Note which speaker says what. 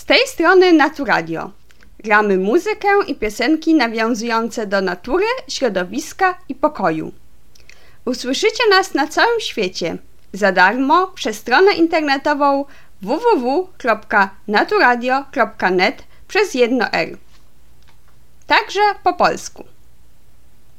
Speaker 1: Z tej strony Naturadio. Gramy muzykę i piosenki nawiązujące do natury, środowiska i pokoju. Usłyszycie nas na całym świecie za darmo przez stronę internetową www.naturadio.net przez jedno R. Także po polsku.